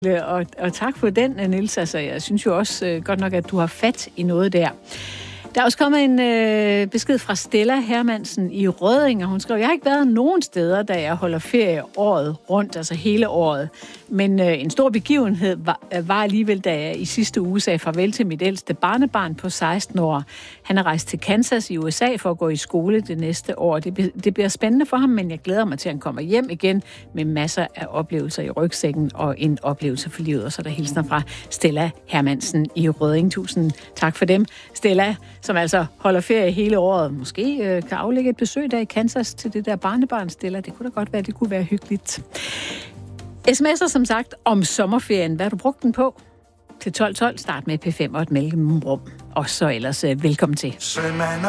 Og tak for den, Niels. Altså, jeg synes jo også godt nok, at du har fat i noget der. Der er også kommet en besked fra Stella Hermansen i Rødding, og hun skrev, jeg har ikke været nogen steder, da jeg holder ferie året rundt, altså hele året. Men en stor begivenhed var alligevel, da jeg i sidste uge sagde farvel til mit ældste barnebarn på 16 år. Han er rejst til Kansas i USA for at gå i skole det næste år. Det bliver spændende for ham, men jeg glæder mig til, at han kommer hjem igen med masser af oplevelser i rygsækken og en oplevelse for livet. Og så er der hilsner fra Stella Hermansen i Rødding. Tusind tak for dem. Stella, som altså holder ferie hele året, måske kan aflægge et besøg der i Kansas til det der barnebarn, Stella. Det kunne da godt være, det kunne være hyggeligt. SMS'er som sagt om sommerferien. Hvad har du brugt den på? Til 12.12. Start med P5 og et mellemrum. Og så ellers velkommen til. Sømand